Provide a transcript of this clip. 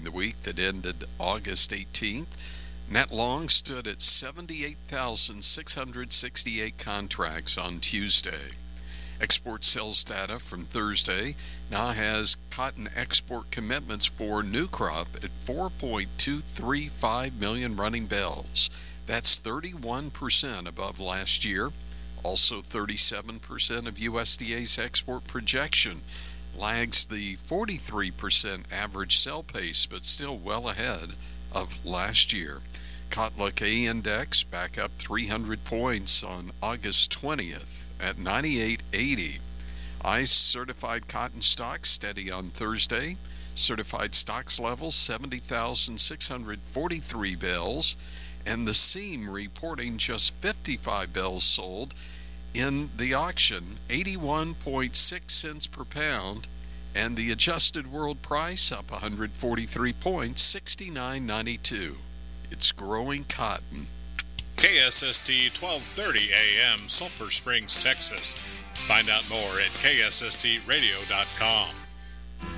the week that ended August 18th. Net long stood at 78,668 contracts on Tuesday. Export sales data from Thursday now has cotton export commitments for new crop at 4.235 million running bales. That's 31% above last year. Also 37% of USDA's export projection lags the 43% average sell pace, but still well ahead of last year. Cotluck A index back up 300 points on August 20th at 98.80. ICE certified cotton stocks steady on Thursday. Certified stocks level 70,643 bales, and the seam reporting just 55 bales sold in the auction, 81.6 cents per pound, and the adjusted world price up 143 points, 69.92. It's growing cotton. KSST 1230 AM, Sulphur Springs, Texas. Find out more at ksstradio.com.